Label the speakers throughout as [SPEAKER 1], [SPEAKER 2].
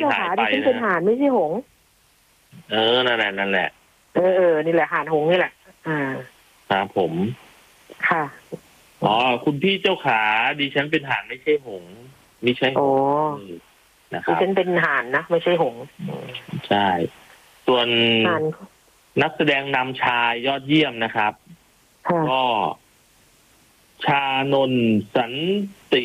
[SPEAKER 1] จ้าขาดิฉันเป็นห่านไม่ใช่หงส์
[SPEAKER 2] นั่นแหละนี่แห
[SPEAKER 1] ละห่านหงส์นี่แหละ
[SPEAKER 2] ครับผม
[SPEAKER 1] ค่ะ
[SPEAKER 2] คุณพี่เจ้าขาดิฉันเป็นห่านไม่ใช่หงส์ไม่ใช่หงส์นะครับ
[SPEAKER 1] ดิฉันเป็นห่านนะไม่ใช่หงส์
[SPEAKER 2] ใช่ส่วนนักแสดงนำชายยอดเยี่ยมนะครับก็ชานนท์สันติ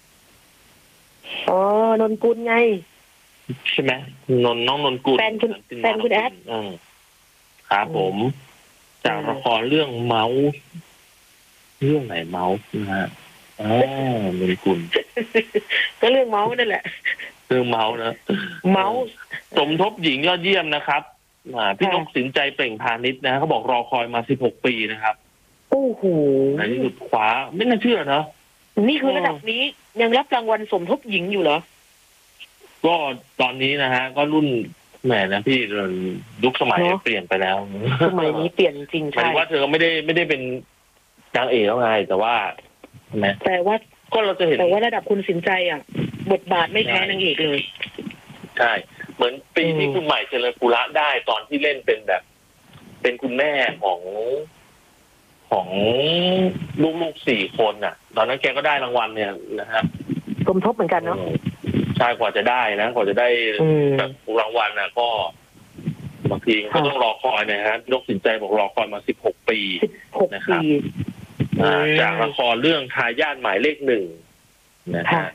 [SPEAKER 1] นนกุลไง
[SPEAKER 2] ใช่ไหมน้องนนกุล
[SPEAKER 1] แฟนคุณแอด
[SPEAKER 2] ครับผมจากละครเรื่องเมาส์เรื่องไหนเมาส์นะฮะนนกุล
[SPEAKER 1] ก็เรื่องเมาส์นั่นแหละ
[SPEAKER 2] เรื่องเมาส์นะ
[SPEAKER 1] เมาส์
[SPEAKER 2] สมทบหญิงยอดเยี่ยมนะครับพี่นกสินใจเปล่งพาณิชย์นะเขาบอกรอคอยมา16 ปีนะครับ
[SPEAKER 1] โอ้โห
[SPEAKER 2] ในที่สุดคว้าไม่น่าเชื่อนะ
[SPEAKER 1] นี่คือระดับนี้ยังรับรางวัลสมทบหญิงอยู่เหรอ
[SPEAKER 2] ก็ตอนนี้นะฮะก็รุ่นแหมนะพี่ยุคสมัยเปลี่ยนไปแล้ว
[SPEAKER 1] สมัยนี้เปลี่ยนจริงใช่
[SPEAKER 2] หมายว่าเธอก็ไม่ได้เป็นนางเอกแล้วไงแต่ว่า
[SPEAKER 1] แต่ว่า
[SPEAKER 2] ก็เราจะเห็น
[SPEAKER 1] แต่ว่าระดับคุณสินใจบทบาทไม่แพ้นางเอกเลย
[SPEAKER 2] ใช่เหมือนปีที่คุณใหม่เจริญปุระได้ตอนที่เล่นเป็นแบบเป็นคุณแม่ของลูก4 คนน่ะตอนนั้นแกก็ได้รางวัลเนี่ยนะครับ
[SPEAKER 1] สมทบเหมือนกันเนาะ
[SPEAKER 2] ใช่กว่าจะได้นะกว่าจะได้แบบรางวัลน่ะก็บางทีก็ต้องรอคอยนะฮะนกสินใจบอกรอคอยมา16 ปีนะครับจากละครเรื่องทายาทหมายเลข 1นะฮะ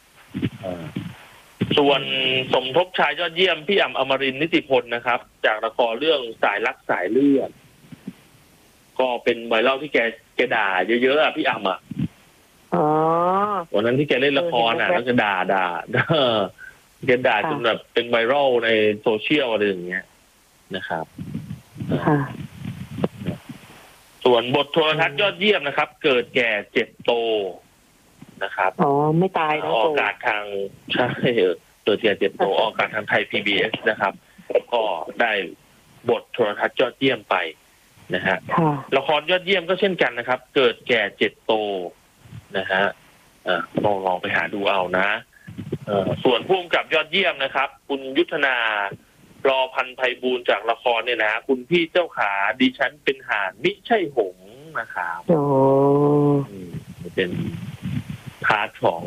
[SPEAKER 2] ส่วนสมทบชายยอดเยี่ยมพี่อ่ำอมรินทร์นิติพลนะครับจากละครเรื่องสายรักสายเลือดก็เป็นไวรัลที่แกด่าเยอะๆพี่อ่ำวันนั้นที่แกเล่นละครแล้วก็ด่าแกด่าจนแบบเป็นไวรัลในโซเชียลอะไรอย่างเงี้ยนะครับส่วนบทโทรทัศน์ยอดเยี่ยมนะครับเกิดแก่เจ็บโตนะครับ
[SPEAKER 1] ไม่ตายนะ
[SPEAKER 2] ออกอากาศทางใช่เกิดแก่เจ็บโตออกอากาศทางไทย PBS นะครับก็ได้บทโทรทัศน์ยอดเยี่ยมไปนะฮะละครยอดเยี่ยมก็เช่นกันนะครับเกิดแก่เจ็บโตนะฮะลองไปหาดูเอานะส่วนผู้กำกับยอดเยี่ยมนะครับคุณยุทธนารอพันไพบูลย์จากละครเนี่ยนะคุณพี่เจ้าขาดิฉันเป็นห่านมิใช่หงส์นะครับเป็นพาร์ทของ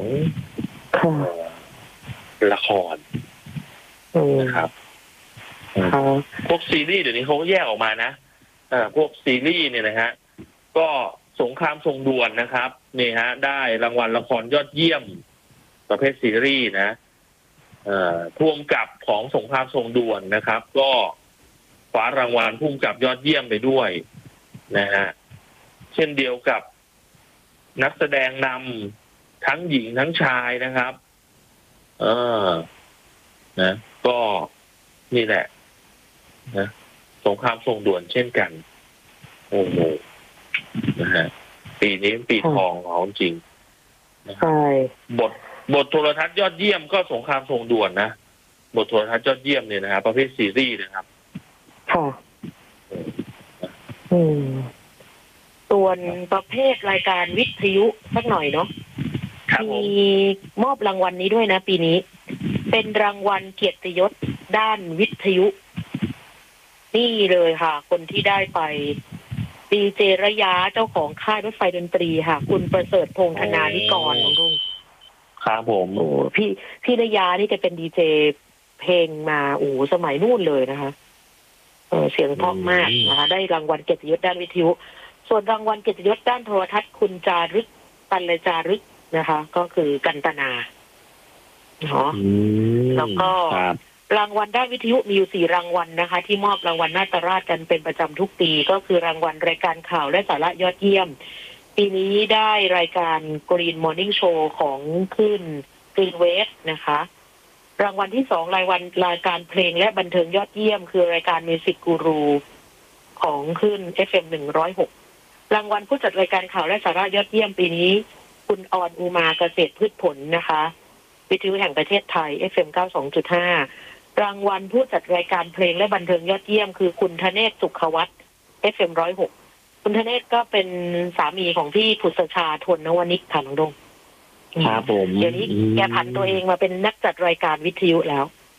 [SPEAKER 2] ละครนะครับพวกซีรีส์เดี๋ยวนี้เขาก็แยกออกมานะพวกซีรีส์เนี่ยนะฮะก็สงครามทรงด่วนนะครับนี่ฮะได้รางวัลละครยอดเยี่ยมประเภทซีรีส์นะผู้กำกับของสงครามทรงด่วนนะครับก็คว้ารางวัลผู้กำกับยอดเยี่ยมไปด้วยนะฮะเช่นเดียวกับนักแสดงนำทั้งหญิงทั้งชายนะครับนะก็นี่แหละนะสงครามทรงด่วนเช่นกันโอ้โหนะฮะปีนี้ปีทองของจริง
[SPEAKER 1] ใช่
[SPEAKER 2] บทโทรทัศน์ยอดเยี่ยมก็สงครามทรงด่วนนะบทโทรทัศน์ยอดเยี่ยมเนี่ยนะครับประเภทซีรีส์นะครับ
[SPEAKER 1] ค่ะส่วนประเภทรายการวิทยุสักหน่อยเนาะมีมอบรางวัลนี้ด้วยนะปีนี้เป็นรางวัลเกียรติยศด้านวิทยุนี่เลยค่ะคนที่ได้ไปดีเจระยะเจ้าของค่ายรถไฟดนตรีค่ะคุณประเสริฐพงษ์ธนานิกรน้องลุง
[SPEAKER 2] ครับผม
[SPEAKER 1] พี่ระยะนี่แกเป็นดีเจเพลงมาสมัยนู่นเลยนะคะเสียงเพราะมากนะคะได้รางวัลเกียรติยศด้านวิทยุส่วนรางวัลเกียรติยศด้านโทรทัศน์คุณจารึกปันเลยจารึกนะคะก็คือกันตนาเนาะแล้วก็รางวัลด้านวิทยุมีอยู่4 รางวัลนะคะที่มอบรางวัลนาตราชกันเป็นประจำทุกปีก็คือรางวัลรายการข่าวและสาระยอดเยี่ยมปีนี้ได้รายการ Green Morning Show ของขึ้น Green Wave นะคะรางวัลที่2รายการเพลงและบันเทิงยอดเยี่ยมคือรายการ Music Guru ของขึ้น FM 106รางวัลผู้จัดรายการข่าวและสาระยอดเยี่ยมปีนี้คุณออนอุมาเกษตรพืชผลนะคะวิทยุแห่งประเทศไทย FM 92.5 รางวัลผู้จัดรายการเพลงและบันเทิงยอดเยี่ยมคือคุณธเนศสุขวัฒน์ FM 106คุณธเนศก็เป็นสามีของพี่พุทธชาทนนวนิกค่ะน้องดง
[SPEAKER 2] ครับผม
[SPEAKER 1] เดี๋ยวนี้แกผันตัวเองมาเป็นนักจัดรายการวิทยุแล้ว